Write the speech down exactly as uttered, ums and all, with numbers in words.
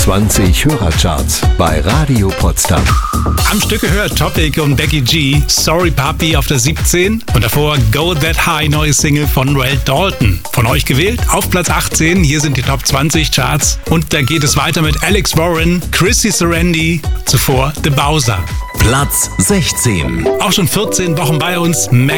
zwanzig Hörercharts bei Radio Potsdam. Am Stück gehört Topic und Becky G, Sorry Puppy auf der siebzehn und davor Go That High, neue Single von Noel Dalton. Von euch gewählt auf Platz achtzehn, hier sind die Top zwanzig Charts und da geht es weiter mit Alex Warren, Chrissy Serendi, zuvor The Bowser. Platz sechzehn. Auch schon vierzehn Wochen bei uns, Mac